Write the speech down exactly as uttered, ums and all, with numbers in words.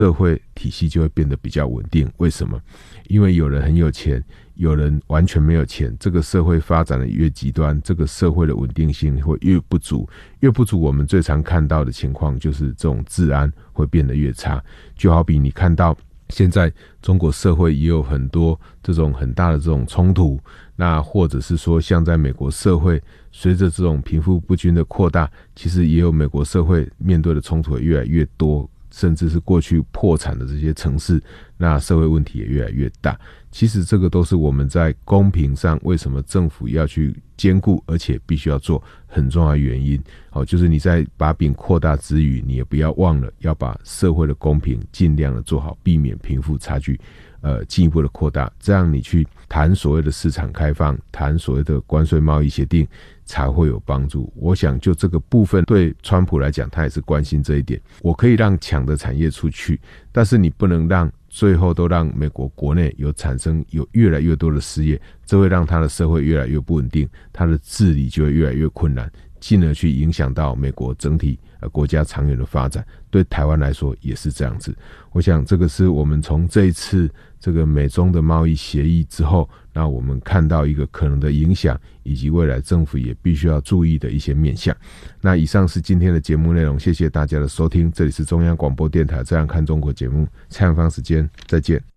社会体系就会变得比较稳定。为什么？因为有人很有钱，有人完全没有钱，这个社会发展的越极端，这个社会的稳定性会越不足。越不足，我们最常看到的情况就是这种治安会变得越差。就好比你看到现在中国社会也有很多这种很大的这种冲突，那或者是说像在美国社会，随着这种贫富不均的扩大，其实也有美国社会面对的冲突也越来越多，甚至是过去破产的这些城市，那社会问题也越来越大。其实这个都是我们在公平上为什么政府要去兼顾，而且必须要做很重要的原因。好，就是你在把饼扩大之余，你也不要忘了要把社会的公平尽量的做好，避免贫富差距呃进一步的扩大。这样你去谈所谓的市场开放，谈所谓的关税贸易协定才会有帮助。我想就这个部分，对川普来讲，他也是关心这一点。我可以让强的产业出去，但是你不能让最后都让美国国内有产生有越来越多的失业，这会让他的社会越来越不稳定，他的治理就会越来越困难，进而去影响到美国整体呃国家长远的发展。对台湾来说也是这样子。我想这个是我们从这一次这个美中的贸易协议之后，那我们看到一个可能的影响，以及未来政府也必须要注意的一些面向。那以上是今天的节目内容，谢谢大家的收听，这里是中央广播电台这样看中国节目，蔡永芳时间，再见。